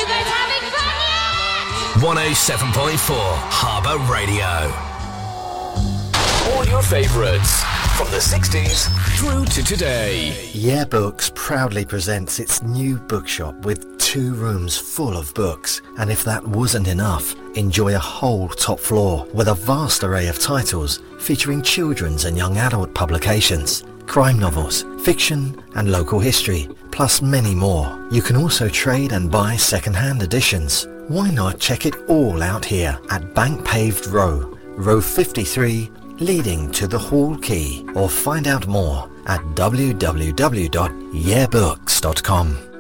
guys having fun yet? 107.4 Harbour Radio. All your favourites from the 60s through to today. Yeah Books proudly presents its new bookshop with 2 rooms full of books. And if that wasn't enough, enjoy a whole top floor with a vast array of titles featuring children's and young adult publications, crime novels, fiction and local history, plus many more. You can also trade and buy second-hand editions. Why not check it all out here at Bank Paved Row, row 53, leading to the Hall Quay, or find out more at www.yeahbooks.com.